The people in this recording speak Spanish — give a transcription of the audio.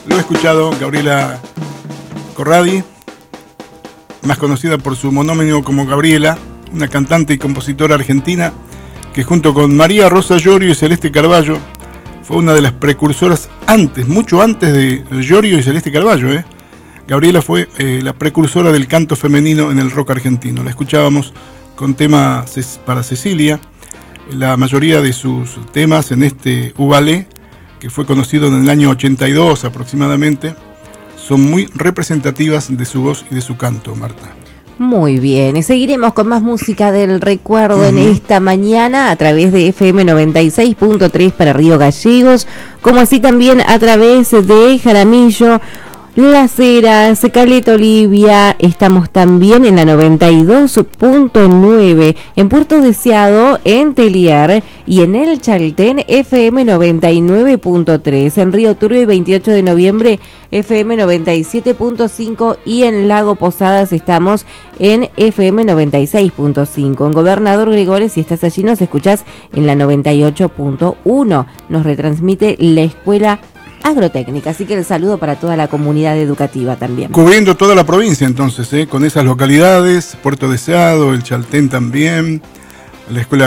Lo he escuchado, Gabriela Corradi, más conocida por su monónimo como Gabriela, una cantante y compositora argentina que junto con María Rosa Llorio y Celeste Carballo fue una de las precursoras mucho antes de Llorio y Celeste Carballo. Gabriela fue la precursora del canto femenino en el rock argentino. La escuchábamos con temas para Cecilia, la mayoría de sus temas en este Ubalé, que fue conocido en el año 82 aproximadamente, son muy representativas de su voz y de su canto, Marta. Muy bien, y seguiremos con más música del recuerdo en esta mañana a través de FM 96.3 para Río Gallegos, como así también a través de Jaramillo, Las Heras, Caleta Olivia. Estamos también en la 92.9 en Puerto Deseado, en Telier, y en el Chaltén FM 99.3, en Río Turbio y 28 de noviembre FM 97.5, y en Lago Posadas estamos en FM 96.5. En Gobernador Gregores, si estás allí, nos escuchás en la 98.1. Nos retransmite la Escuela Agrotécnica, así que el saludo para toda la comunidad educativa también. Cubriendo toda la provincia entonces, con esas localidades, Puerto Deseado, el Chaltén también, la Escuela